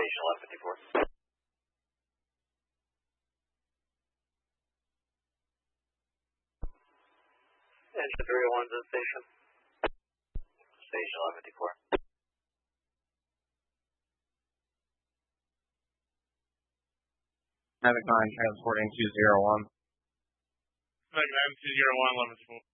Station 1154. Engine 301 to the station. Station 1154. Havoc 9 transporting 201. Havoc 9, 201, 1154.